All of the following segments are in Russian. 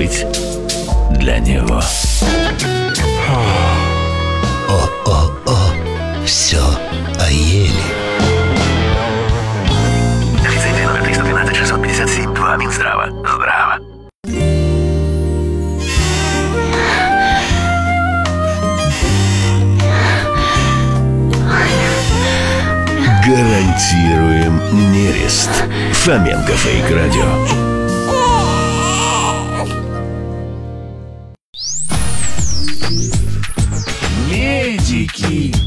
открыть для него. Все о еле. Лицензия номер 312-657-2 Минздрава. Здраво. Гарантируем нерест. Фоменко Фейк Радио. Медики.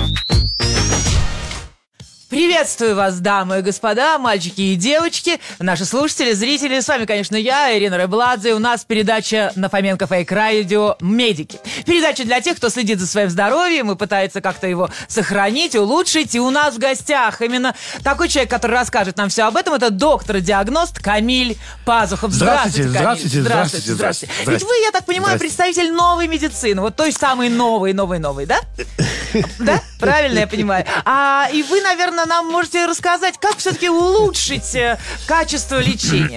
Приветствую вас, дамы и господа, мальчики и девочки, наши слушатели, зрители. С вами, конечно, я, Ирина Рыбладзе. У нас передача на Фоменко Фейк Радио «Медики». Передача для тех, кто следит за своим здоровьем и пытается как-то его сохранить, улучшить. И у нас в гостях именно такой человек, который расскажет нам все об этом. Это доктор-диагност Камиль Пазухов. Здравствуйте, Камиль. здравствуйте. Ведь вы, я так понимаю, представитель новой медицины. Вот той самой новой, да? Да? Правильно я понимаю? И вы, наверное, нам можете рассказать, как все-таки улучшить качество лечения.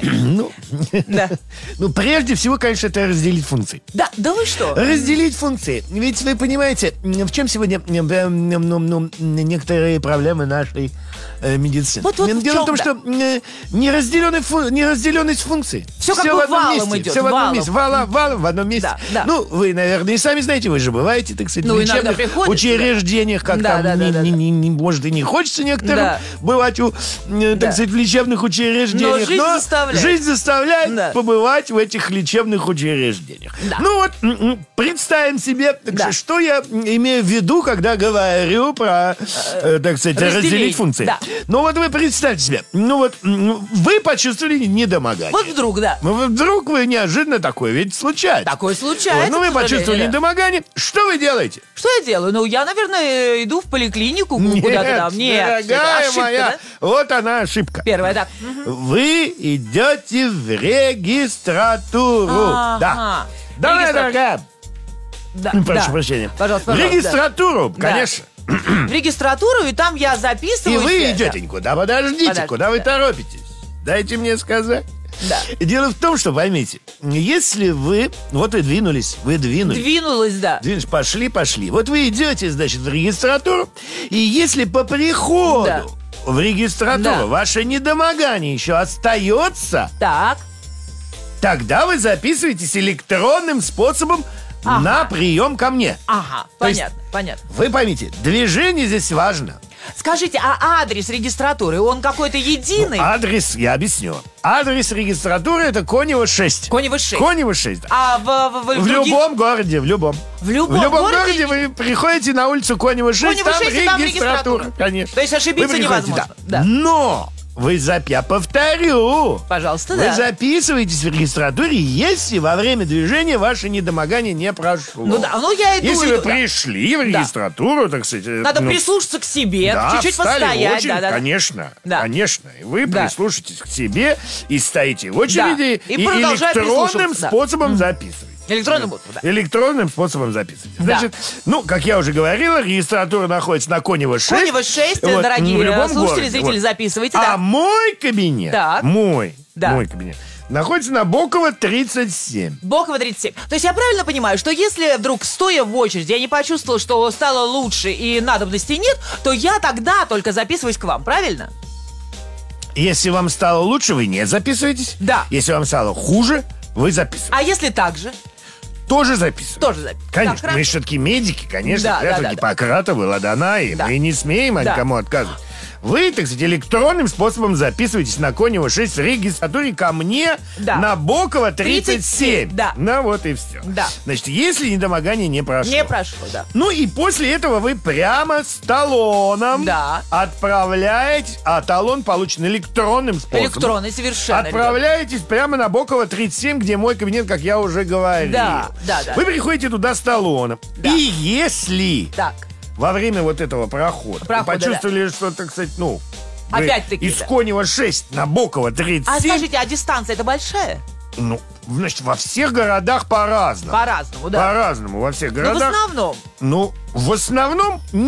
Ну, прежде всего, конечно, это разделить функции. Да вы что? Разделить функции. Ведь вы понимаете, в чем сегодня некоторые проблемы нашей медицины. Дело в том, что неразделенность функций. Все как бы валом идет. Все в одном месте. Валом в одном месте. Да. Ну, вы, наверное, и сами знаете, вы же бываете, так сказать, в лечебных учреждениях, как там, может, и не хочется некоторым бывать так сказать, в лечебных учреждениях. Но жизнь заставляет побывать в этих лечебных учреждениях. Ну вот, представим себе, что я имею в виду, когда говорю про, так сказать, разделить функции. Ну вот вы представьте себе, вы почувствовали недомогание. Вот вдруг, Вдруг вы неожиданно такое ведь случается. Такое случается. Вы почувствовали недомогание. Что вы делаете? Что я делаю? Я, наверное, иду в поликлинику куда-то там. Нет, дорогая ошибка, моя, да? вот она ошибка. Первая, да. Вы идете в регистратуру. Да. Давай, дорогая. Прошу прощения. Пожалуйста. В регистратуру, конечно. В регистратуру, и там я записываюсь. И вы идете никуда. Подождите, куда вы торопитесь? Дайте мне сказать. Да. Дело в том, что, поймите, если вы, вы двинулись. Двинулась, да. Пошли. Вот вы идете, значит, в регистратуру, и если по приходу в регистратуру ваше недомогание еще остается, тогда вы записываетесь электронным способом на прием ко мне. Понятно. Вы поймите, движение здесь важно. Скажите, а адрес регистратуры, он какой-то единый? Адрес, я объясню. Адрес регистратуры — это Конева 6. Конева 6. Конева 6. А в любом городе, в любом городе вы приходите на улицу Конева 6, там регистратура, конечно. То есть ошибиться невозможно. Но я повторю. Пожалуйста, Вы записываетесь в регистратуре, если во время движения ваше недомогание не прошло. Я иду. Если вы пришли в регистратуру, так сказать... Надо прислушаться к себе, чуть-чуть постоять. Конечно. И вы прислушаетесь к себе и стоите в очереди, и электронным способом записываетесь. Электронным способом записывать. Значит, как я уже говорила, регистратура находится на Конева 6. Конева 6, дорогие слушатели, зрители, записывайте. А мой кабинет, мой кабинет находится на Бокова 37. Бокова 37. То есть я правильно понимаю, что если вдруг, стоя в очереди, я не почувствовал, что стало лучше и надобности нет, то я тогда только записываюсь к вам, правильно? Если вам стало лучше, вы не записываетесь. Да. Если вам стало хуже, вы записываетесь. А если так же? Тоже записываем. Конечно, мы все-таки медики, конечно. Клятва Гиппократа была дана, и мы не смеем никому отказывать. Вы, так сказать, электронным способом записываетесь на Конева 6 в регистратуре ко мне на Бокова 37. Ну вот и все. Значит, если недомогание не прошло. Ну и после этого вы прямо с талоном отправляетесь, а талон получен электронным способом. Электронный, совершенно. Отправляетесь прямо на Бокова 37, где мой кабинет, как я уже говорил. Вы приходите туда с талоном. И если... во время вот этого прохода вы почувствовали, что, так сказать, опять-таки, из Конева 6 на Бокова 37. А скажите, а дистанция это большая? Значит, во всех городах по-разному. По-разному, да. По-разному во всех городах. Но в основном? В основном